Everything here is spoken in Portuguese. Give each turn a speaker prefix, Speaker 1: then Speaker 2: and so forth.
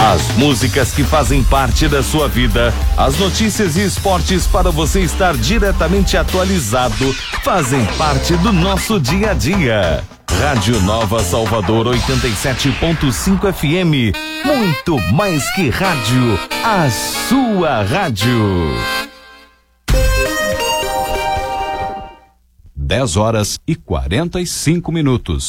Speaker 1: As músicas que fazem parte da sua vida, as notícias e esportes para você estar diretamente atualizado, fazem parte do nosso dia a dia. Rádio Nova Salvador 87.5 FM. Muito mais que rádio, a sua rádio.
Speaker 2: 10 horas e 45 minutos.